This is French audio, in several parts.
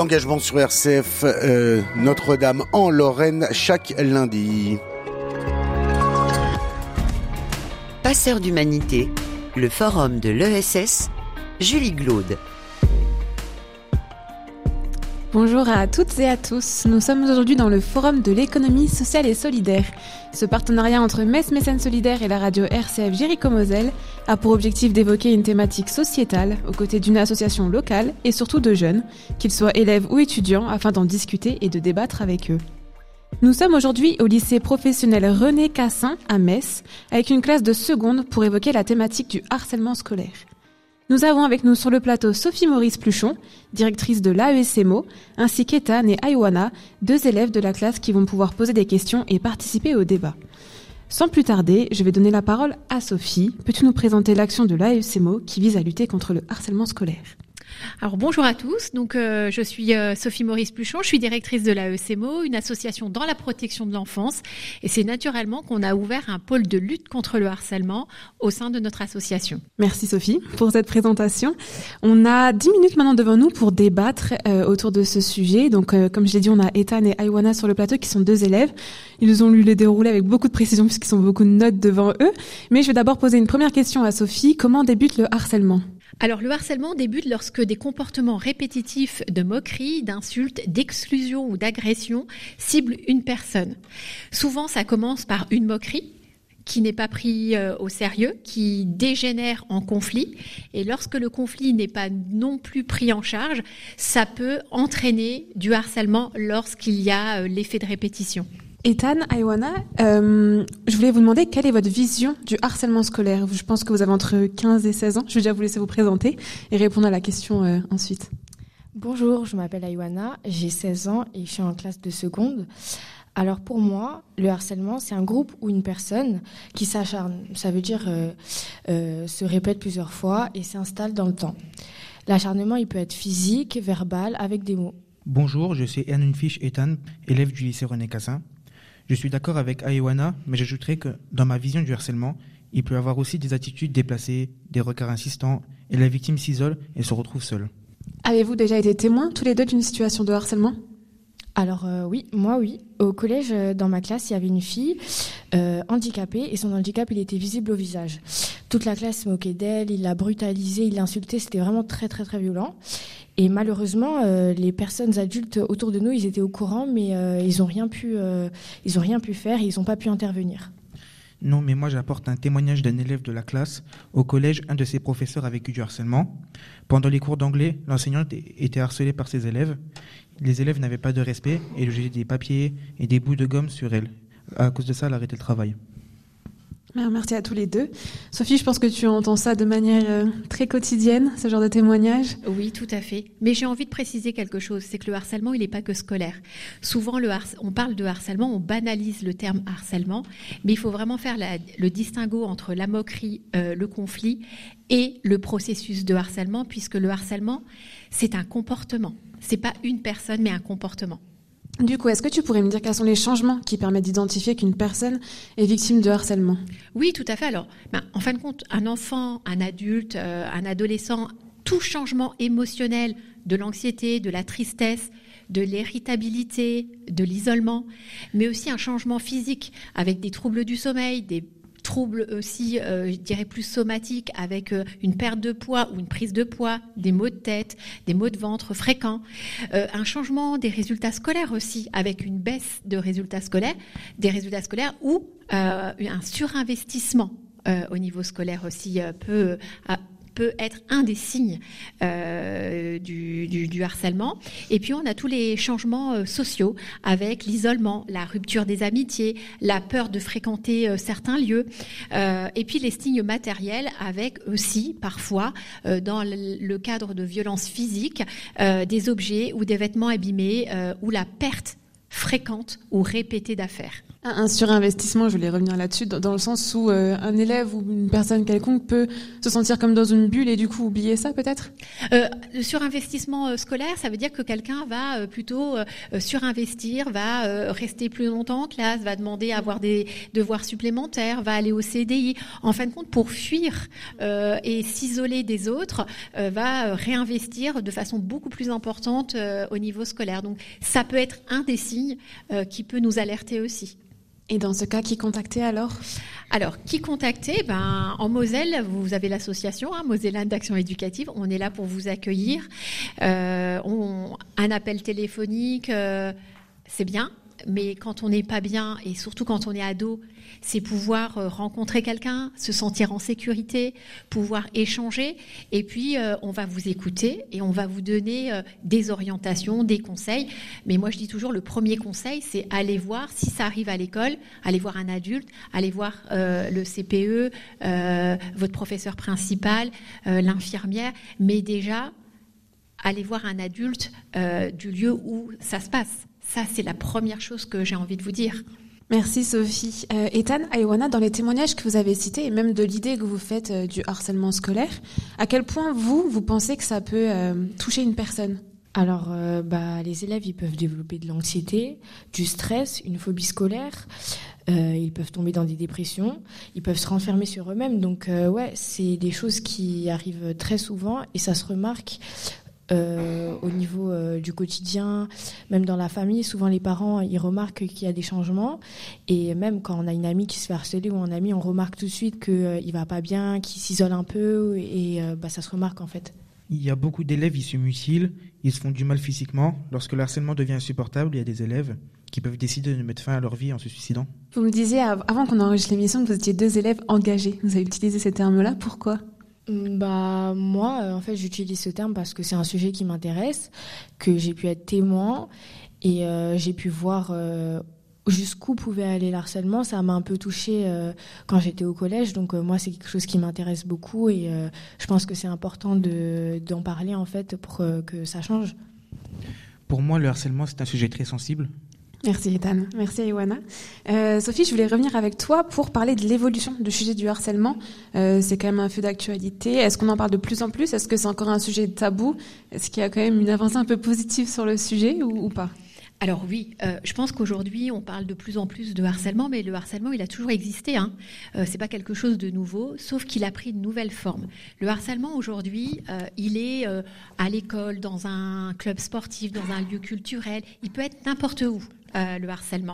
L'engagement sur RCF Notre-Dame en Lorraine chaque lundi. Passeurs d'humanité, le forum de l'ESS, Julie Glaude. Bonjour à toutes et à tous. Nous sommes aujourd'hui dans le forum de l'économie sociale et solidaire. Ce partenariat entre Metz Mécène Solidaire et la radio RCF Jéricho-Moselle a pour objectif d'évoquer une thématique sociétale aux côtés d'une association locale et surtout de jeunes, qu'ils soient élèves ou étudiants, afin d'en discuter et de débattre avec eux. Nous sommes aujourd'hui au lycée professionnel René Cassin à Metz, avec une classe de seconde pour évoquer la thématique du harcèlement scolaire. Nous avons avec nous sur le plateau Sophie Maurice Pluchon, directrice de l'AESMO, ainsi qu'Ethan et Aïwana, deux élèves de la classe qui vont pouvoir poser des questions et participer au débat. Sans plus tarder, je vais donner la parole à Sophie. Peux-tu nous présenter l'action de l'AESMO qui vise à lutter contre le harcèlement scolaire ? Alors bonjour à tous, je suis Sophie Maurice Pluchon, je suis directrice de l'AESMO, une association dans la protection de l'enfance, et c'est naturellement qu'on a ouvert un pôle de lutte contre le harcèlement au sein de notre association. Merci Sophie pour cette présentation. On a 10 minutes maintenant devant nous pour débattre autour de ce sujet. Donc comme je l'ai dit, on a Ethan et Aïwana sur le plateau qui sont deux élèves. Ils ont lu les déroulés avec beaucoup de précision puisqu'ils ont beaucoup de notes devant eux. Mais je vais d'abord poser une première question à Sophie. Comment débute le harcèlement ? Alors le harcèlement débute lorsque des comportements répétitifs de moquerie, d'insultes, d'exclusion ou d'agression ciblent une personne. Souvent ça commence par une moquerie qui n'est pas pris au sérieux, qui dégénère en conflit. Et lorsque le conflit n'est pas non plus pris en charge, ça peut entraîner du harcèlement lorsqu'il y a l'effet de répétition. Ethan, Aïwana, je voulais vous demander quelle est votre vision du harcèlement scolaire. Je pense que vous avez entre 15 et 16 ans. Je vais déjà vous laisser vous présenter et répondre à la question ensuite. Bonjour, je m'appelle Aïwana, j'ai 16 ans et je suis en classe de seconde. Alors pour moi, le harcèlement, c'est un groupe ou une personne qui s'acharne. Ça veut dire se répète plusieurs fois et s'installe dans le temps. L'acharnement, il peut être physique, verbal, avec des mots. Bonjour, je suis Ernunfish Ethan, élève du lycée René Cassin. Je suis d'accord avec Aïwana, mais j'ajouterais que dans ma vision du harcèlement, il peut y avoir aussi des attitudes déplacées, des regards insistants, et la victime s'isole et se retrouve seule. Avez-vous déjà été témoin, tous les deux, d'une situation de harcèlement ? Alors oui, moi oui. Au collège, dans ma classe, il y avait une fille handicapée et son handicap, il était visible au visage. Toute la classe se moquait d'elle, il l'a brutalisée, il l'insultait, c'était vraiment très très très violent. Et malheureusement, les personnes adultes autour de nous, ils étaient au courant, mais ils n'ont rien pu faire et ils n'ont pas pu intervenir. Non, mais moi j'apporte un témoignage d'un élève de la classe. Au collège, un de ses professeurs a vécu du harcèlement. Pendant les cours d'anglais, l'enseignante était harcelée par ses élèves. Les élèves n'avaient pas de respect et lui jetaient des papiers et des bouts de gomme sur elle. À cause de ça, elle a arrêté le travail. Merci à tous les deux. Sophie, je pense que tu entends ça de manière très quotidienne, ce genre de témoignage. Oui, tout à fait. Mais j'ai envie de préciser quelque chose, c'est que le harcèlement, il n'est pas que scolaire. Souvent, on parle de harcèlement, on banalise le terme harcèlement, mais il faut vraiment faire le distinguo entre la moquerie, le conflit et le processus de harcèlement, puisque le harcèlement, c'est un comportement. C'est pas une personne, mais un comportement. Du coup, est-ce que tu pourrais me dire quels sont les changements qui permettent d'identifier qu'une personne est victime de harcèlement ? Oui, tout à fait. Alors, en fin de compte, un enfant, un adulte, un adolescent, tout changement émotionnel, de l'anxiété, de la tristesse, de l'irritabilité, de l'isolement, mais aussi un changement physique avec des troubles du sommeil, des troubles aussi, je dirais plus somatiques, avec une perte de poids ou une prise de poids, des maux de tête, des maux de ventre fréquents, un changement des résultats scolaires aussi, avec une baisse de résultats scolaires, ou un surinvestissement au niveau scolaire aussi peut être un des signes du harcèlement. Et puis on a tous les changements sociaux avec l'isolement, la rupture des amitiés, la peur de fréquenter certains lieux, et puis les signes matériels avec aussi parfois dans le cadre de violences physiques des objets ou des vêtements abîmés ou la perte fréquente ou répétée d'affaires. Un surinvestissement, je voulais revenir là-dessus, dans le sens où un élève ou une personne quelconque peut se sentir comme dans une bulle et du coup oublier ça peut-être ? Le surinvestissement scolaire, ça veut dire que quelqu'un va plutôt surinvestir, va rester plus longtemps en classe, va demander à avoir des devoirs supplémentaires, va aller au CDI. En fin de compte, pour fuir et s'isoler des autres, va réinvestir de façon beaucoup plus importante au niveau scolaire. Donc ça peut être un des signes qui peut nous alerter aussi. Et dans ce cas, qui contacter alors ? Alors, qui contacter ? En Moselle, vous avez l'association Mosellane d'Action Éducative. On est là pour vous accueillir. Un appel téléphonique, c'est bien. Mais quand on n'est pas bien, et surtout quand on est ado, c'est pouvoir rencontrer quelqu'un, se sentir en sécurité, pouvoir échanger. Et puis, on va vous écouter et on va vous donner des orientations, des conseils. Mais moi, je dis toujours, le premier conseil, c'est aller voir, si ça arrive à l'école, aller voir un adulte, aller voir le CPE, votre professeur principal, l'infirmière. Mais déjà, aller voir un adulte du lieu où ça se passe. Ça, c'est la première chose que j'ai envie de vous dire. Merci Sophie. Ethan, Aiwana, dans les témoignages que vous avez cités, et même de l'idée que vous faites du harcèlement scolaire, à quel point vous pensez que ça peut toucher une personne ? Alors, les élèves, ils peuvent développer de l'anxiété, du stress, une phobie scolaire. Ils peuvent tomber dans des dépressions. Ils peuvent se renfermer sur eux-mêmes. Donc, c'est des choses qui arrivent très souvent et ça se remarque. Au niveau du quotidien, même dans la famille, souvent les parents ils remarquent qu'il y a des changements et même quand on a une amie qui se fait harceler ou un ami, on remarque tout de suite qu'il va pas bien, qu'il s'isole un peu et ça se remarque en fait. Il y a beaucoup d'élèves, ils se mutilent, ils se font du mal physiquement. Lorsque le harcèlement devient insupportable, il y a des élèves qui peuvent décider de mettre fin à leur vie en se suicidant. Vous me disiez avant qu'on enregistre l'émission que vous étiez 2 élèves engagés. Vous avez utilisé ces termes-là, pourquoi ? Moi, en fait, j'utilise ce terme parce que c'est un sujet qui m'intéresse, que j'ai pu être témoin et j'ai pu voir jusqu'où pouvait aller le harcèlement. Ça m'a un peu touchée quand j'étais au collège, donc moi, c'est quelque chose qui m'intéresse beaucoup et je pense que c'est important d'en parler, en fait, pour que ça change. Pour moi, le harcèlement, c'est un sujet très sensible. Merci Ethan, merci Aiwana. Sophie, je voulais revenir avec toi pour parler de l'évolution du sujet du harcèlement. C'est quand même un fait d'actualité. Est-ce qu'on en parle de plus en plus ? Est-ce que c'est encore un sujet tabou ? Est-ce qu'il y a quand même une avancée un peu positive sur le sujet ou pas ? Alors oui, je pense qu'aujourd'hui, on parle de plus en plus de harcèlement, mais le harcèlement, il a toujours existé. C'est pas quelque chose de nouveau, sauf qu'il a pris une nouvelle forme. Le harcèlement, aujourd'hui, il est à l'école, dans un club sportif, dans un lieu culturel. Il peut être n'importe où, le harcèlement.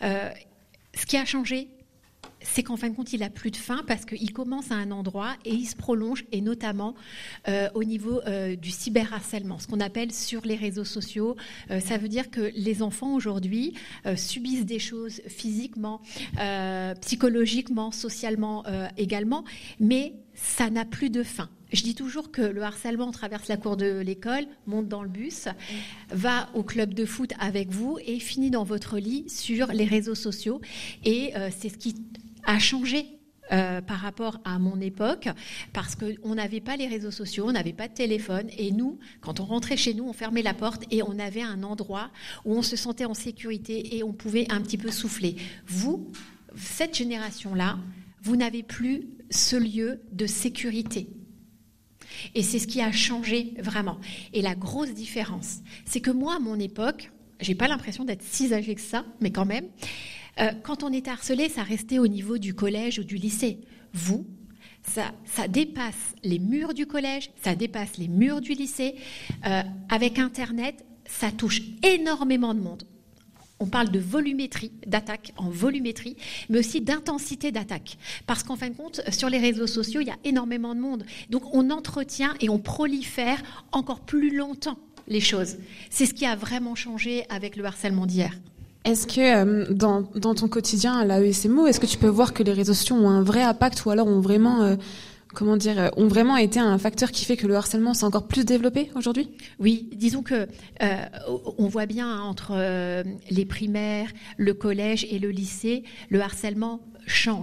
Ce qui a changé, c'est qu'en fin de compte, il n'a plus de fin parce qu'il commence à un endroit et il se prolonge, et notamment au niveau du cyberharcèlement, ce qu'on appelle sur les réseaux sociaux. Ça veut dire que les enfants aujourd'hui subissent des choses physiquement, psychologiquement, socialement également, mais ça n'a plus de fin. Je dis toujours que le harcèlement traverse la cour de l'école, monte dans le bus, va au club de foot avec vous et finit dans votre lit sur les réseaux sociaux. Et c'est ce qui a changé par rapport à mon époque, parce qu'on n'avait pas les réseaux sociaux, on n'avait pas de téléphone, et nous, quand on rentrait chez nous, on fermait la porte et on avait un endroit où on se sentait en sécurité et on pouvait un petit peu souffler. Vous, cette génération-là, vous n'avez plus ce lieu de sécurité. Et c'est ce qui a changé vraiment. Et la grosse différence, c'est que moi, à mon époque, j'ai pas l'impression d'être si âgée que ça, mais quand même, quand on était harcelé, ça restait au niveau du collège ou du lycée. Vous, ça dépasse les murs du collège, ça dépasse les murs du lycée. Avec Internet, ça touche énormément de monde. On parle de volumétrie, d'attaque en volumétrie, mais aussi d'intensité d'attaque. Parce qu'en fin de compte, sur les réseaux sociaux, il y a énormément de monde. Donc on entretient et on prolifère encore plus longtemps les choses. C'est ce qui a vraiment changé avec le harcèlement d'hier. Est-ce que dans ton quotidien à l'AESMO, est-ce que tu peux voir que les réseaux sociaux ont un vrai impact ou alors ont vraiment... ont vraiment été un facteur qui fait que le harcèlement s'est encore plus développé aujourd'hui ? Oui, disons que on voit bien entre les primaires, le collège et le lycée, le harcèlement change.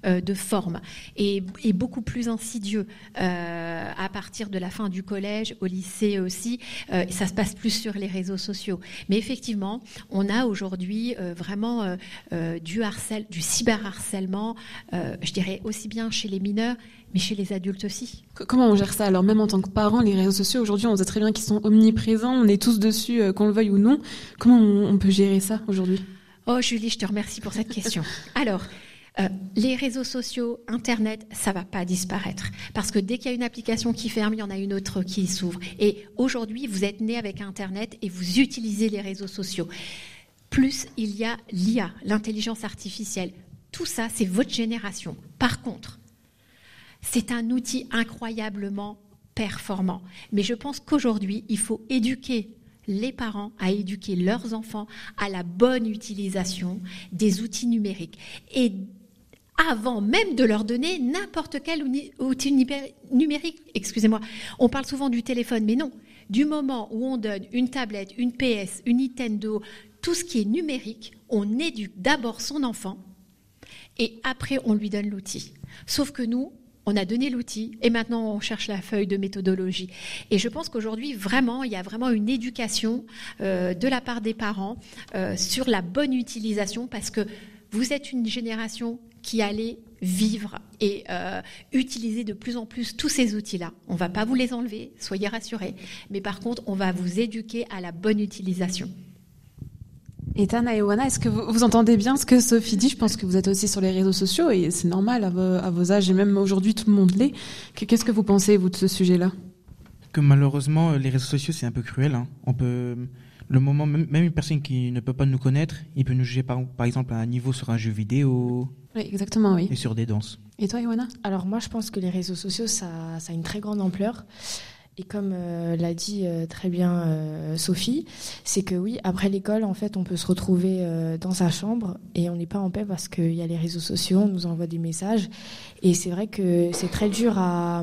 de forme et beaucoup plus insidieux à partir de la fin du collège, au lycée aussi. Ça se passe plus sur les réseaux sociaux. Mais effectivement, on a aujourd'hui vraiment du cyberharcèlement, je dirais aussi bien chez les mineurs, mais chez les adultes aussi. Comment on gère ça? Alors même en tant que parent, les réseaux sociaux aujourd'hui, on sait très bien qu'ils sont omniprésents, on est tous dessus, qu'on le veuille ou non. Comment on peut gérer ça aujourd'hui? Oh Julie, je te remercie pour cette question. Alors, les réseaux sociaux, Internet, ça va pas disparaître. Parce que dès qu'il y a une application qui ferme, il y en a une autre qui s'ouvre. Et aujourd'hui, vous êtes né avec Internet et vous utilisez les réseaux sociaux. Plus il y a l'IA, l'intelligence artificielle. Tout ça, c'est votre génération. Par contre, c'est un outil incroyablement performant. Mais je pense qu'aujourd'hui, il faut éduquer les parents à éduquer leurs enfants à la bonne utilisation des outils numériques. Et avant même de leur donner n'importe quel outil numérique, excusez-moi, on parle souvent du téléphone, mais non. Du moment où on donne une tablette, une PS, une Nintendo, tout ce qui est numérique, on éduque d'abord son enfant et après on lui donne l'outil. Sauf que nous, on a donné l'outil et maintenant on cherche la feuille de méthodologie. Et je pense qu'aujourd'hui, vraiment, il y a vraiment une éducation de la part des parents sur la bonne utilisation parce que vous êtes une génération qui allait vivre et utiliser de plus en plus tous ces outils-là. On ne va pas vous les enlever, soyez rassurés. Mais par contre, on va vous éduquer à la bonne utilisation. Ethan et Ioana, est-ce que vous entendez bien ce que Sophie dit? Je pense que vous êtes aussi sur les réseaux sociaux et c'est normal à vos âges et même aujourd'hui tout le monde l'est. Qu'est-ce que vous pensez, vous, de ce sujet-là? Que malheureusement, les réseaux sociaux, c'est un peu cruel. Hein. Le moment, même une personne qui ne peut pas nous connaître, il peut nous juger par exemple à un niveau sur un jeu vidéo. Oui, exactement, oui. Et sur des danses. Et toi, Ioana? Alors moi, je pense que les réseaux sociaux, ça a une très grande ampleur. Et comme l'a dit très bien Sophie, c'est que oui, après l'école, en fait, on peut se retrouver dans sa chambre et on n'est pas en paix parce qu'il y a les réseaux sociaux, on nous envoie des messages. Et c'est vrai que c'est très dur à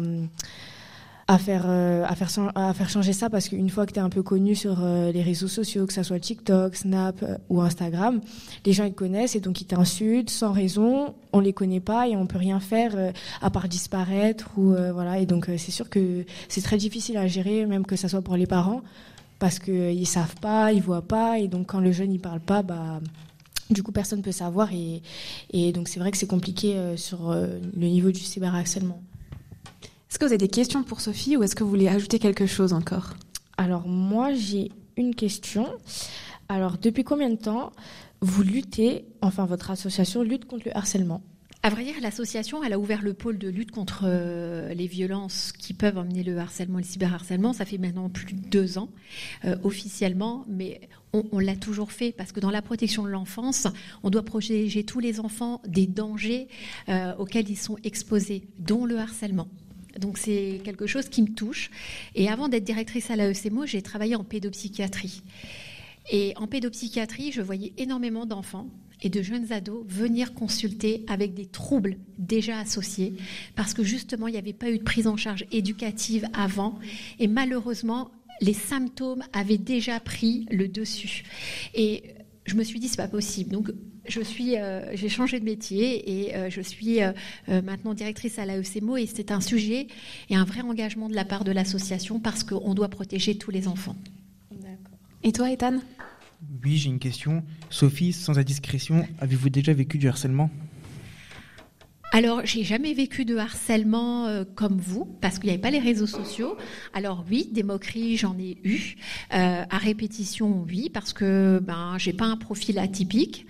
faire changer ça parce qu'une fois que tu es un peu connu sur les réseaux sociaux, que ça soit TikTok, Snap ou Instagram, les gens ils te connaissent et donc ils t'insultent sans raison, on les connaît pas et on peut rien faire à part disparaître ou voilà. Et donc c'est sûr que c'est très difficile à gérer, même que ça soit pour les parents, parce que ils savent pas, ils voient pas et donc quand le jeune il parle pas, du coup personne peut savoir et donc c'est vrai que c'est compliqué sur le niveau du cyberharcèlement. Est-ce que vous avez des questions pour Sophie ou est-ce que vous voulez ajouter quelque chose encore? Alors moi j'ai une question. Alors depuis combien de temps vous luttez, enfin votre association lutte contre le harcèlement? À vrai dire, l'association, elle a ouvert le pôle de lutte contre les violences qui peuvent emmener le harcèlement et le cyberharcèlement. Ça fait maintenant plus de 2 ans officiellement, mais on l'a toujours fait parce que dans la protection de l'enfance, on doit protéger tous les enfants des dangers auxquels ils sont exposés, dont le harcèlement. Donc c'est quelque chose qui me touche. Et avant d'être directrice à l'AECMO, j'ai travaillé en pédopsychiatrie. Et en pédopsychiatrie, je voyais énormément d'enfants et de jeunes ados venir consulter avec des troubles déjà associés parce que justement, il n'y avait pas eu de prise en charge éducative avant. Et malheureusement, les symptômes avaient déjà pris le dessus. Et je me suis dit, c'est pas possible. Donc, j'ai changé de métier et je suis maintenant directrice à l'AECMO et c'est un sujet et un vrai engagement de la part de l'association parce qu'on doit protéger tous les enfants. D'accord. Et toi, Ethan? Oui, j'ai une question. Sophie, sans indiscrétion, avez-vous déjà vécu du harcèlement? Alors, j'ai jamais vécu de harcèlement comme vous, parce qu'il n'y avait pas les réseaux sociaux. Alors oui, des moqueries, j'en ai eu. À répétition, oui, parce que j'ai pas un profil atypique.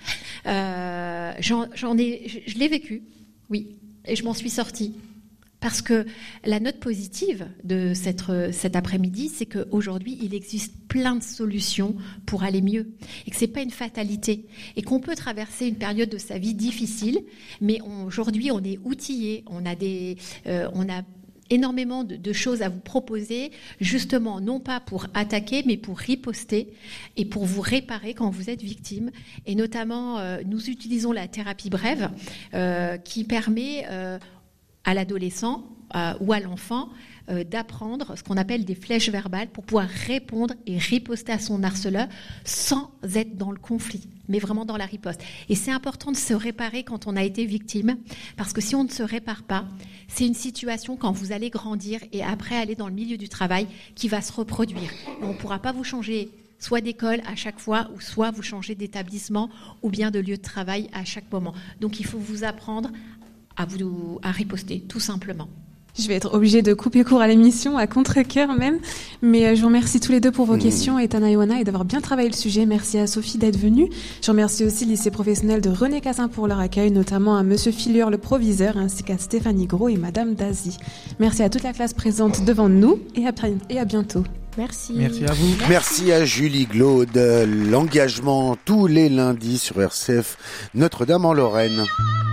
Je l'ai vécu, oui, et je m'en suis sortie. Parce que la note positive de cet après-midi, c'est qu'aujourd'hui, il existe plein de solutions pour aller mieux. Et que ce n'est pas une fatalité. Et qu'on peut traverser une période de sa vie difficile, mais aujourd'hui, on est outillés, on a énormément de choses à vous proposer, justement, non pas pour attaquer, mais pour riposter et pour vous réparer quand vous êtes victime. Et notamment, nous utilisons la thérapie brève qui permet à l'adolescent, ou à l'enfant d'apprendre ce qu'on appelle des flèches verbales pour pouvoir répondre et riposter à son harceleur sans être dans le conflit, mais vraiment dans la riposte. Et c'est important de se réparer quand on a été victime, parce que si on ne se répare pas, c'est une situation quand vous allez grandir et après aller dans le milieu du travail qui va se reproduire. Et on ne pourra pas vous changer soit d'école à chaque fois, ou soit vous changer d'établissement ou bien de lieu de travail à chaque moment. Donc il faut vous apprendre à riposter, tout simplement. Je vais être obligée de couper court à l'émission, à contre-cœur même. Mais je vous remercie tous les deux pour vos questions, Ethan et Ioana, et d'avoir bien travaillé le sujet. Merci à Sophie d'être venue. Je remercie aussi le lycée professionnel de René Cassin pour leur accueil, notamment à Monsieur Filure, le proviseur, ainsi qu'à Stéphanie Gros et Madame Dazy. Merci à toute la classe présente devant nous et à bientôt. Merci. Merci à vous. Merci à Julie Glaude. L'engagement tous les lundis sur RCF Notre-Dame en Lorraine.